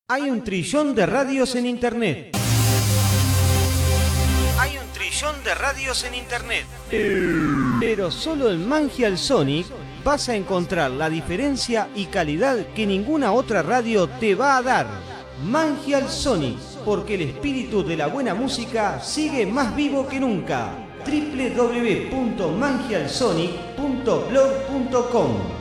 Hay un trillón de radios en internet. Hay un trillón de radios en internet. Pero solo en Mangial Sonic vas a encontrar la diferencia y calidad que ninguna otra radio te va a dar. Mangial Sonic, porque el espíritu de la buena música sigue más vivo que nunca. www.mangialsonic.blog.com